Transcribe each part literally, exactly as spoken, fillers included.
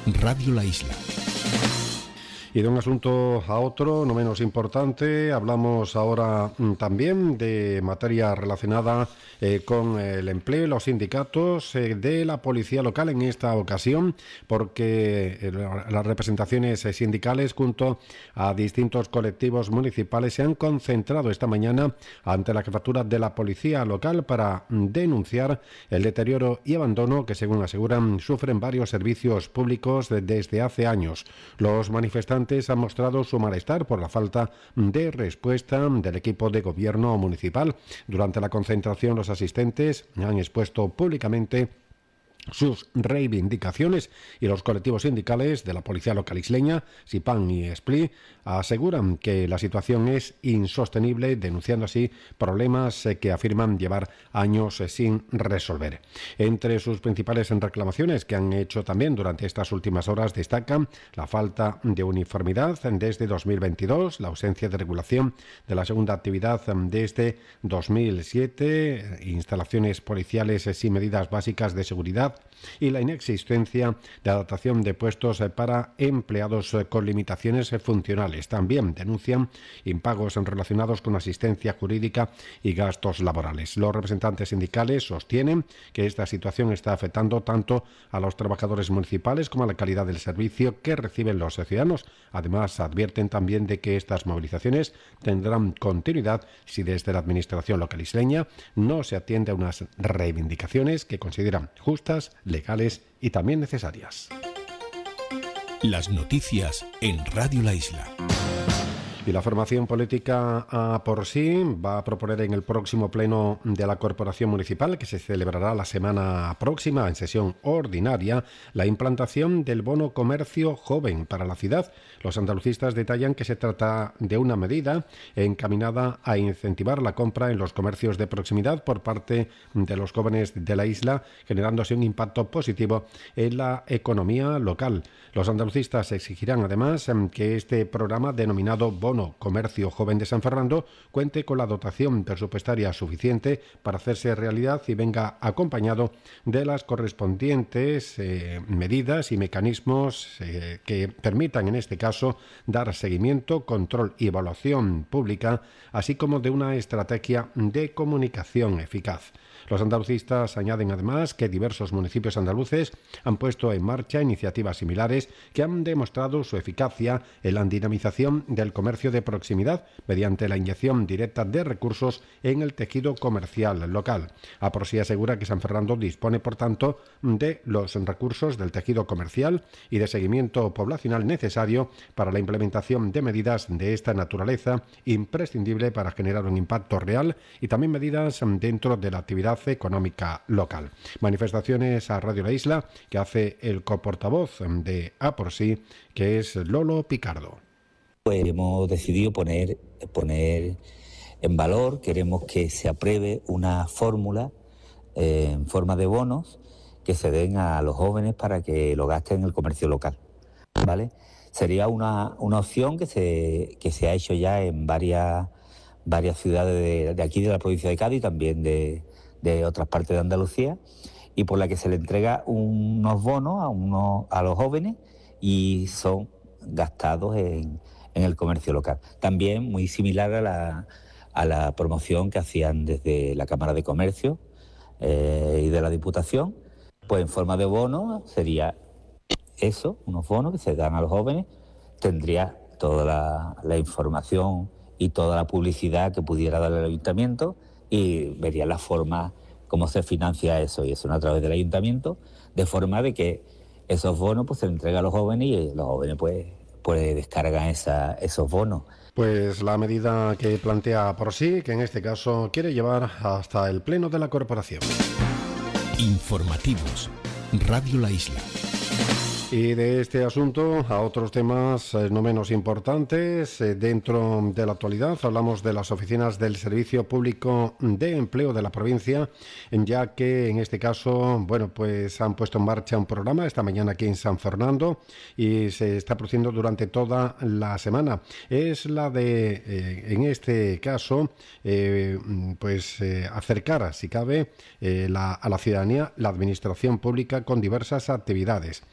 Radio La Isla. Y de un asunto a otro, no menos importante, hablamos ahora mm, también de materia relacionada eh, con el empleo y los sindicatos eh, de la policía local en esta ocasión, porque eh, las representaciones sindicales junto a distintos colectivos municipales se han concentrado esta mañana ante la jefatura de la policía local para mm, denunciar el deterioro y abandono que, según aseguran, sufren varios servicios públicos de, desde hace años. Los manifestantes han mostrado su malestar por la falta de respuesta del equipo de gobierno municipal. Durante la concentración, los asistentes han expuesto públicamente sus reivindicaciones y los colectivos sindicales de la policía local isleña, SIPAN y SPLI, aseguran que la situación es insostenible, denunciando así problemas que afirman llevar años sin resolver. Entre sus principales reclamaciones que han hecho también durante estas últimas horas destacan la falta de uniformidad desde dos mil veintidós, la ausencia de regulación de la segunda actividad desde dos mil siete, instalaciones policiales sin medidas básicas de seguridad y la inexistencia de adaptación de puestos para empleados con limitaciones funcionales. También denuncian impagos relacionados con asistencia jurídica y gastos laborales. Los representantes sindicales sostienen que esta situación está afectando tanto a los trabajadores municipales como a la calidad del servicio que reciben los ciudadanos. Además, advierten también de que estas movilizaciones tendrán continuidad si desde la administración local isleña no se atiende a unas reivindicaciones que consideran justas, legales y también necesarias. Las noticias en Radio La Isla. Y la formación política A por Sí va a proponer en el próximo pleno de la Corporación Municipal, que se celebrará la semana próxima en sesión ordinaria, la implantación del bono comercio joven para la ciudad. Los andalucistas detallan que se trata de una medida encaminada a incentivar la compra en los comercios de proximidad por parte de los jóvenes de la isla, generándose un impacto positivo en la economía local. Los andalucistas exigirán además que este programa denominado Bono Comercio Joven de San Fernando cuente con la dotación presupuestaria suficiente para hacerse realidad y venga acompañado de las correspondientes eh, medidas y mecanismos eh, que permitan en este caso dar seguimiento, control y evaluación pública, así como de una estrategia de comunicación eficaz. Los andalucistas añaden además que diversos municipios andaluces han puesto en marcha iniciativas similares que han demostrado su eficacia en la dinamización del comercio de proximidad mediante la inyección directa de recursos en el tejido comercial local. A por sí asegura que San Fernando dispone, por tanto, de los recursos del tejido comercial y de seguimiento poblacional necesario para la implementación de medidas de esta naturaleza, imprescindible para generar un impacto real, y también medidas dentro de la actividad económica local. Manifestaciones a Radio La Isla que hace el coportavoz de A por Sí, que es Lolo Picardo. Pues hemos decidido poner, poner en valor, queremos que se apruebe una fórmula eh, en forma de bonos que se den a los jóvenes para que lo gasten en el comercio local, ¿vale? Sería una, una opción que se, que se ha hecho ya en varias, varias ciudades de, de aquí de la provincia de Cádiz y también de, de otras partes de Andalucía, y por la que se le entrega unos bonos a, unos, a los jóvenes y son gastados en, en el comercio local. También muy similar a la, a la promoción que hacían desde la Cámara de Comercio eh, y de la Diputación, pues en forma de bono sería eso, unos bonos que se dan a los jóvenes, tendría toda la, la información y toda la publicidad que pudiera dar el ayuntamiento y vería la forma, cómo se financia eso, y eso a través del ayuntamiento, de forma de que esos bonos pues se entregan a los jóvenes y los jóvenes pues, pues descargan esa, esos bonos. Pues la medida que plantea por sí, que en este caso quiere llevar hasta el pleno de la corporación. Informativos. Radio La Isla. Y de este asunto a otros temas eh, no menos importantes. Eh, dentro de la actualidad hablamos de las oficinas del Servicio Público de Empleo de la provincia, ya que en este caso, bueno, pues han puesto en marcha un programa esta mañana aquí en San Fernando y se está produciendo durante toda la semana. Es la de, eh, en este caso, eh, pues eh, acercar, si cabe, eh, la, a la ciudadanía la administración pública con diversas actividades abiertas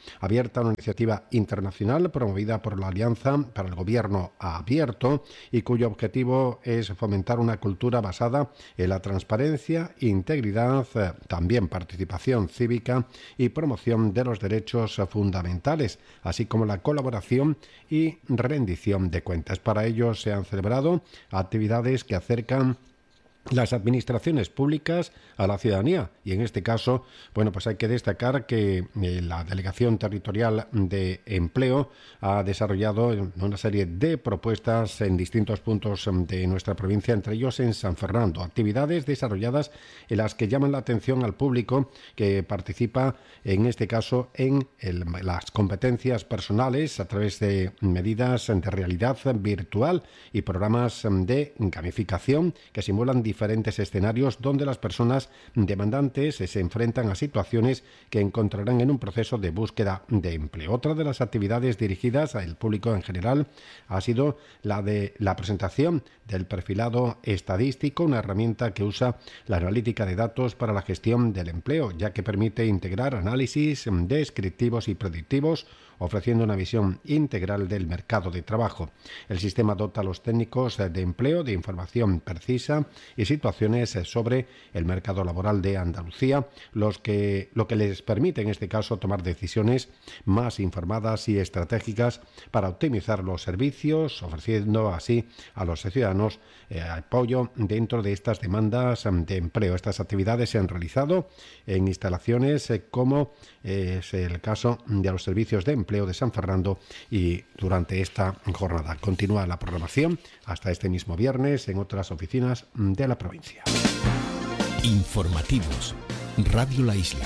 Abierta, una iniciativa internacional promovida por la Alianza para el Gobierno Abierto y cuyo objetivo es fomentar una cultura basada en la transparencia, integridad, también participación cívica y promoción de los derechos fundamentales, así como la colaboración y rendición de cuentas. Para ello se han celebrado actividades que acercan las administraciones públicas a la ciudadanía, y en este caso, bueno, pues hay que destacar que eh, la Delegación Territorial de Empleo ha desarrollado una serie de propuestas en distintos puntos de nuestra provincia, entre ellos en San Fernando, actividades desarrolladas en las que llaman la atención al público que participa, en este caso, en el, las competencias personales a través de medidas de realidad virtual y programas de gamificación que simulan diferentes diferentes escenarios donde las personas demandantes se enfrentan a situaciones que encontrarán en un proceso de búsqueda de empleo. Otra de las actividades dirigidas al público en general ha sido la de la presentación del perfilado estadístico, una herramienta que usa la analítica de datos para la gestión del empleo, ya que permite integrar análisis descriptivos y predictivos, ofreciendo una visión integral del mercado de trabajo. El sistema dota a los técnicos de empleo de información precisa y situaciones sobre el mercado laboral de Andalucía, los que, lo que les permite en este caso tomar decisiones más informadas y estratégicas para optimizar los servicios, ofreciendo así a los ciudadanos eh, apoyo dentro de estas demandas de empleo. Estas actividades se han realizado en instalaciones eh, como eh, es el caso de los servicios de empleo de San Fernando, y durante esta jornada continúa la programación hasta este mismo viernes en otras oficinas de la provincia. Informativos, Radio La Isla.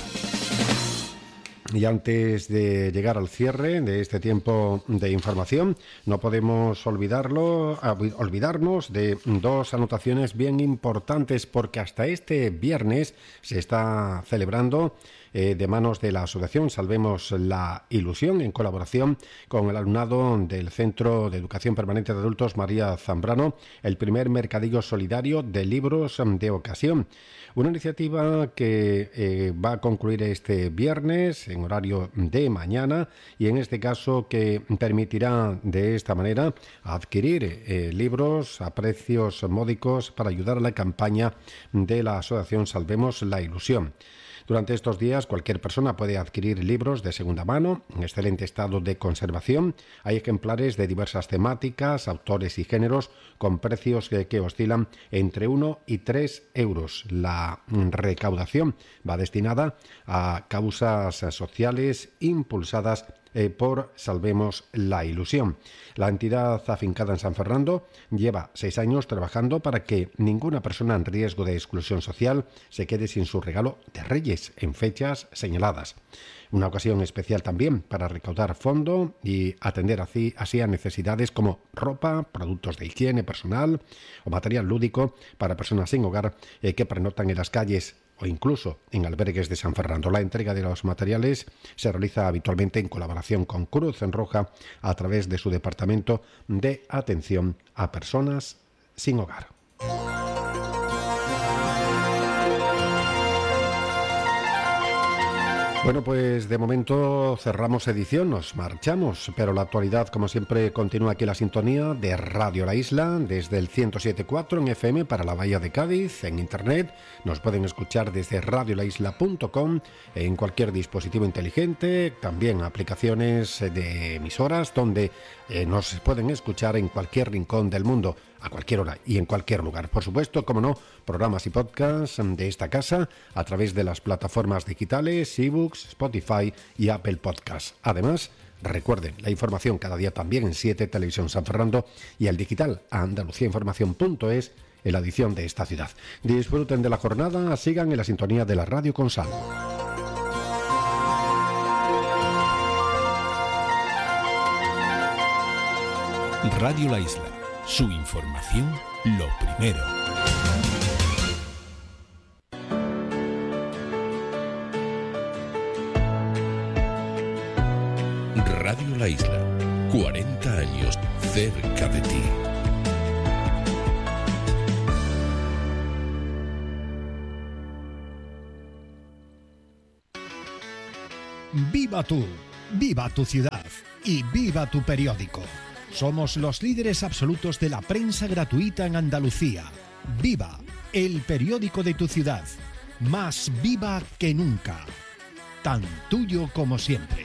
Y antes de llegar al cierre de este tiempo de información, no podemos olvidarlo, olvidarnos de dos anotaciones bien importantes, porque hasta este viernes se está celebrando eh, de manos de la Asociación Salvemos la Ilusión, en colaboración con el alumnado del Centro de Educación Permanente de Adultos María Zambrano, el primer mercadillo solidario de libros de ocasión. Una iniciativa que eh, va a concluir este viernes en horario de mañana, y en este caso que permitirá de esta manera adquirir eh, libros a precios módicos para ayudar a la campaña de la Asociación Salvemos la Ilusión. Durante estos días cualquier persona puede adquirir libros de segunda mano en excelente estado de conservación. Hay ejemplares de diversas temáticas, autores y géneros con precios que, que oscilan entre uno y tres euros. La recaudación va destinada a causas sociales impulsadas Eh, por Salvemos la Ilusión. La entidad afincada en San Fernando lleva seis años trabajando para que ninguna persona en riesgo de exclusión social se quede sin su regalo de Reyes en fechas señaladas. Una ocasión especial también para recaudar fondo y atender así, así a necesidades como ropa, productos de higiene personal o material lúdico para personas sin hogar eh, que pernotan en las calles o incluso en albergues de San Fernando. La entrega de los materiales se realiza habitualmente en colaboración con Cruz Roja a través de su departamento de atención a personas sin hogar. Bueno, pues de momento cerramos edición, nos marchamos, pero la actualidad, como siempre, continúa aquí en la sintonía de Radio La Isla, desde el ciento siete punto cuatro en F M para la Bahía de Cádiz, en Internet. Nos pueden escuchar desde radio la isla punto com, en cualquier dispositivo inteligente, también aplicaciones de emisoras, donde eh, nos pueden escuchar en cualquier rincón del mundo, a cualquier hora y en cualquier lugar. Por supuesto, como no, programas y podcasts de esta casa a través de las plataformas digitales, eBooks, Spotify y Apple Podcasts. Además, recuerden, la información cada día también en siete Televisión San Fernando y el digital andalucía información punto es en la edición de esta ciudad. Disfruten de la jornada, sigan en la sintonía de la Radio con Sal. Radio La Isla. Su información, lo primero. Radio La Isla, cuarenta años cerca de ti. Viva tú, Viva tu ciudad y viva tu periódico. Somos los líderes absolutos de la prensa gratuita en Andalucía. Viva, el periódico de tu ciudad. Más viva que nunca. Tan tuyo como siempre.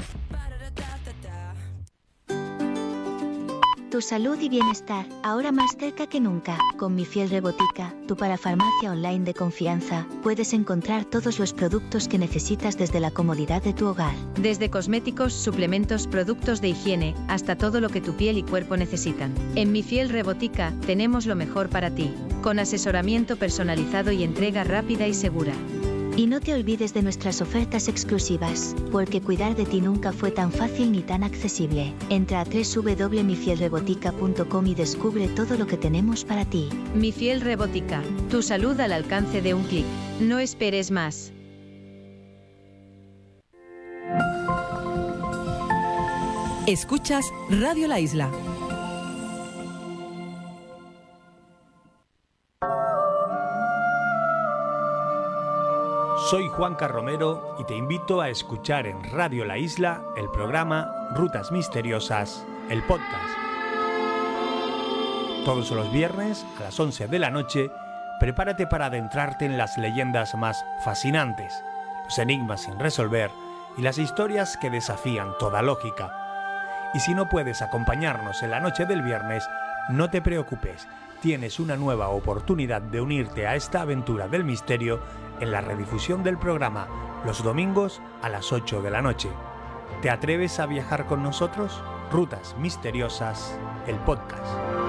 Tu salud y bienestar, ahora más cerca que nunca. Con Mi Fiel Rebotica, tu parafarmacia online de confianza, puedes encontrar todos los productos que necesitas desde la comodidad de tu hogar. Desde cosméticos, suplementos, productos de higiene, hasta todo lo que tu piel y cuerpo necesitan. En Mi Fiel Rebotica, tenemos lo mejor para ti, con asesoramiento personalizado y entrega rápida y segura. Y no te olvides de nuestras ofertas exclusivas, porque cuidar de ti nunca fue tan fácil ni tan accesible. Entra a doble u doble u doble u punto mi fiel rebotica punto com y descubre todo lo que tenemos para ti. Mi Fiel Rebotica, tu salud al alcance de un clic. No esperes más. Escuchas Radio La Isla. Soy Juanca Romero y te invito a escuchar en Radio La Isla el programa Rutas Misteriosas, el podcast. Todos los viernes a las once de la noche, prepárate para adentrarte en las leyendas más fascinantes, los enigmas sin resolver y las historias que desafían toda lógica. Y si no puedes acompañarnos en la noche del viernes, no te preocupes, tienes una nueva oportunidad de unirte a esta aventura del misterio en la redifusión del programa los domingos a las ocho de la noche. ¿Te atreves a viajar con nosotros? Rutas Misteriosas, el podcast.